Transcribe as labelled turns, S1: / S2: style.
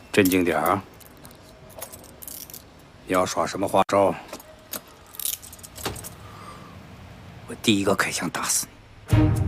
S1: 镇静点啊！要耍什么花招，我第一个开枪打死你。